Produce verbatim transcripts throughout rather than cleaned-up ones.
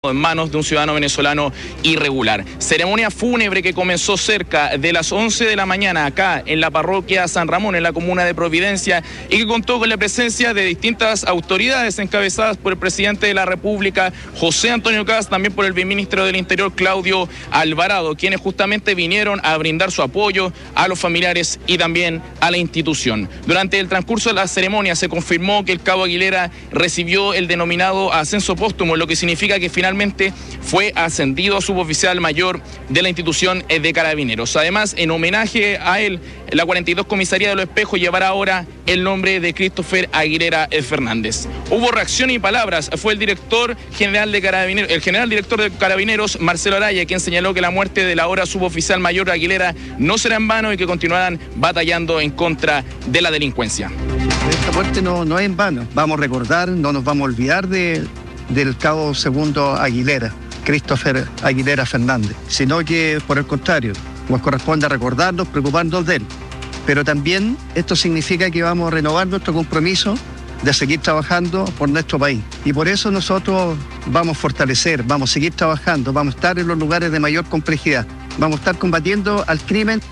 en manos de un ciudadano venezolano irregular. Ceremonia fúnebre que comenzó cerca de las once de la mañana acá en la parroquia San Ramón, en la comuna de Providencia, y que contó con la presencia de distintas autoridades encabezadas por el presidente de la República, José Antonio Kast, también por el viceministro del Interior, Claudio Alvarado, quienes justamente vinieron a brindar su apoyo a los familiares y también a la institución. Durante el transcurso de la ceremonia se confirmó que el cabo Aguilera recibió el denominado ascenso póstumo, lo que significa que finalmente fue ascendido a suboficial mayor de la institución de Carabineros. Además, en homenaje a él, la cuarenta y dos Comisaría de Los Espejos llevará ahora el nombre de Christopher Aguilera Fernández. Hubo reacción y palabras. Fue el director general de Carabineros, el general director de Carabineros, Marcelo Araya, quien señaló que la muerte de la ahora suboficial mayor Aguilera no será en vano y que continuarán batallando en contra de la delincuencia. Esta muerte no, no es en vano. Vamos a recordar, no nos vamos a olvidar de, del cabo segundo Aguilera, Christopher Aguilera Fernández, sino que, por el contrario, nos corresponde recordarnos, preocuparnos de él. Pero también esto significa que vamos a renovar nuestro compromiso de seguir trabajando por nuestro país. Y por eso nosotros vamos a fortalecer, vamos a seguir trabajando, vamos a estar en los lugares de mayor complejidad, vamos a estar combatiendo al crimen.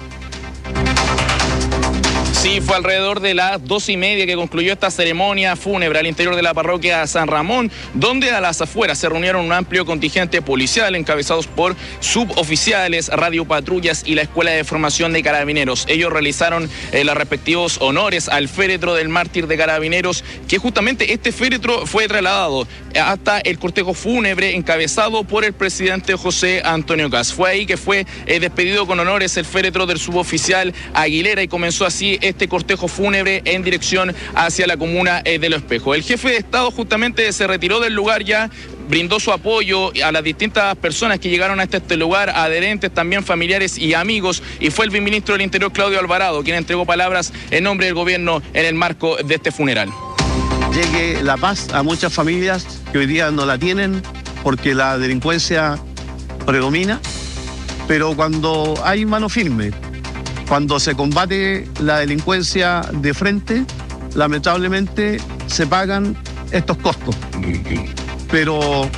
Sí, fue alrededor de las dos y media que concluyó esta ceremonia fúnebre al interior de la parroquia San Ramón, donde a las afueras se reunieron un amplio contingente policial encabezados por suboficiales, radiopatrullas y la Escuela de Formación de Carabineros. Ellos realizaron eh, los respectivos honores al féretro del mártir de Carabineros, que justamente este féretro fue trasladado hasta el cortejo fúnebre encabezado por el presidente José Antonio Kast. Fue ahí que fue eh, despedido con honores el féretro del suboficial Aguilera y comenzó así este cortejo fúnebre en dirección hacia la comuna eh, de Los Espejos. El jefe de Estado justamente se retiró del lugar ya, brindó su apoyo a las distintas personas que llegaron hasta este lugar, adherentes, también familiares y amigos, y fue el viceministro del Interior, Claudio Alvarado, quien entregó palabras en nombre del gobierno en el marco de este funeral. Llegue la paz a muchas familias que hoy día no la tienen porque la delincuencia predomina, pero cuando hay mano firme, cuando se combate la delincuencia de frente, lamentablemente se pagan estos costos. Pero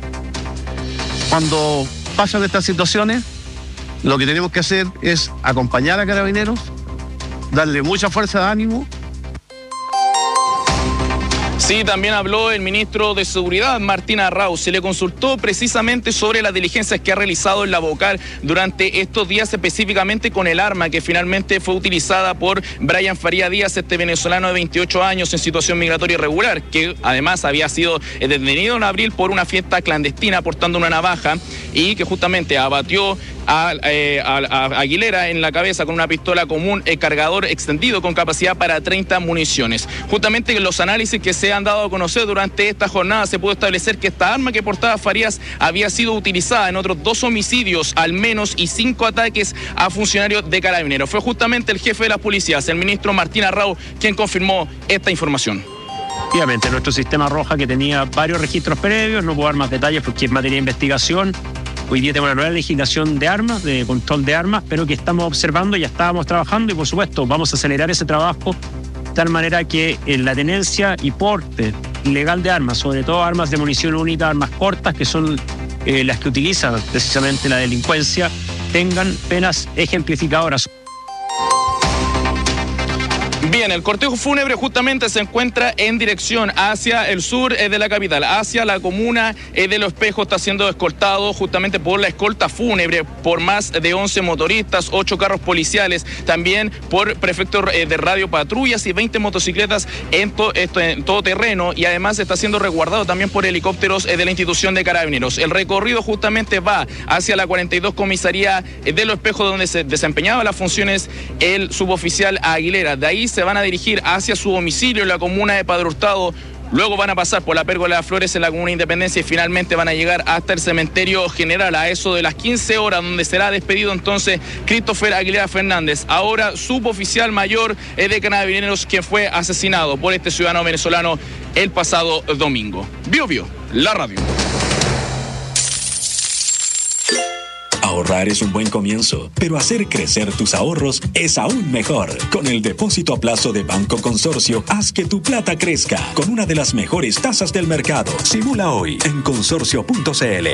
cuando pasan estas situaciones, lo que tenemos que hacer es acompañar a Carabineros, darle mucha fuerza de ánimo. Sí, también habló el ministro de Seguridad, Martín Arrau. Se le consultó precisamente sobre las diligencias que ha realizado en la Bocar durante estos días, específicamente con el arma que finalmente fue utilizada por Brian Faría Díaz, este venezolano de veintiocho años en situación migratoria irregular, que además había sido detenido en abril por una fiesta clandestina portando una navaja y que justamente abatió A, eh, a, a Aguilera en la cabeza con una pistola común, el cargador extendido con capacidad para treinta municiones. Justamente en los análisis que se han dado a conocer durante esta jornada se pudo establecer que esta arma que portaba Farías había sido utilizada en otros dos homicidios al menos y cinco ataques a funcionarios de Carabineros. Fue justamente el jefe de las policías, el ministro Martín Arrau, quien confirmó esta información. Efectivamente, nuestro sistema Roja, que tenía varios registros previos, no puedo dar más detalles porque es materia de investigación. Hoy día tenemos una nueva legislación de armas, de control de armas, pero que estamos observando, ya estábamos trabajando y por supuesto vamos a acelerar ese trabajo de tal manera que en la tenencia y porte legal de armas, sobre todo armas de munición única, armas cortas, que son eh, las que utiliza precisamente la delincuencia, tengan penas ejemplificadoras. Bien, el cortejo fúnebre justamente se encuentra en dirección hacia el sur eh, de la capital, hacia la comuna eh, de Los Espejos. Está siendo escoltado justamente por la escolta fúnebre, por más de once motoristas, ocho carros policiales, también por prefectos eh, de radio patrullas y veinte motocicletas en, to, esto, en todo terreno, y además está siendo resguardado también por helicópteros eh, de la institución de Carabineros. El recorrido justamente va hacia la cuarenta y dos Comisaría eh, de Los Espejos, donde se desempeñaba las funciones el suboficial Aguilera. De ahí se van a dirigir hacia su domicilio en la comuna de Padre Hurtado, luego van a pasar por la Pérgola de las Flores en la comuna de Independencia y finalmente van a llegar hasta el cementerio general a eso de las quince horas, donde será despedido entonces Christopher Aguilera Fernández, ahora suboficial mayor de Carabineros, quien fue asesinado por este ciudadano venezolano el pasado domingo. Bio Bio, la radio. Ahorrar es un buen comienzo, pero hacer crecer tus ahorros es aún mejor. Con el depósito a plazo de Banco Consorcio, haz que tu plata crezca con una de las mejores tasas del mercado. Simula hoy en consorcio punto c l.